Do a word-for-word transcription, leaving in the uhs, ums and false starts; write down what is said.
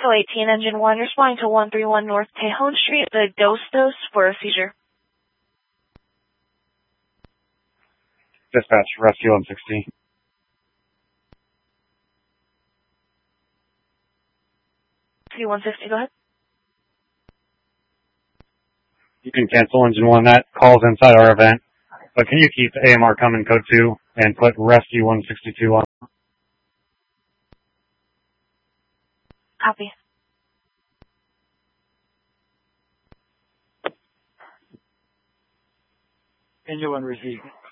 Echo eighteen, Engine one, responding to one three one North Tejon Street, the Dos Dos for a seizure. Dispatch, rescue one sixty. Rescue one sixty, go ahead. You can cancel Engine one. That call's inside our event. But can you keep A M R coming code two and put rescue one sixty-two on? Copy. Engine one received.